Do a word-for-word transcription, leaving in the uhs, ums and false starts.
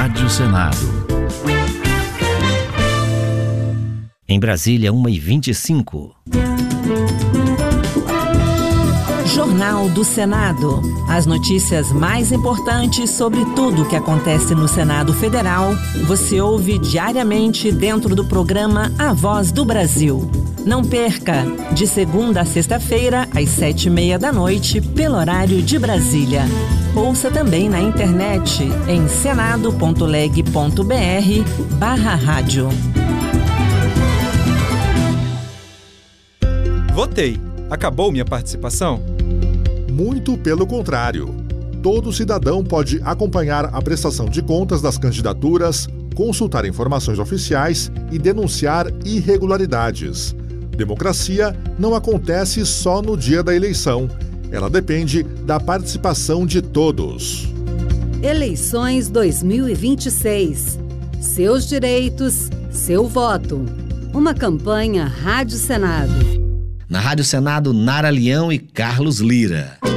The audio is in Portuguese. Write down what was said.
Rádio Senado. Em Brasília, uma e vinte e cinco. Jornal do Senado. As notícias mais importantes sobre tudo o que acontece no Senado Federal, você ouve diariamente dentro do programa A Voz do Brasil. Não perca, de segunda a sexta-feira, às sete e meia da noite, pelo horário de Brasília. Ouça também na internet em senado.leg.br barra rádio. Votei. Acabou minha participação? Muito pelo contrário. Todo cidadão pode acompanhar a prestação de contas das candidaturas, consultar informações oficiais e denunciar irregularidades. Democracia não acontece só no dia da eleição. Ela depende da participação de todos. Eleições dois mil e vinte e seis. Seus direitos, seu voto. Uma campanha Rádio Senado. Na Rádio Senado, Nara Leão e Carlos Lira.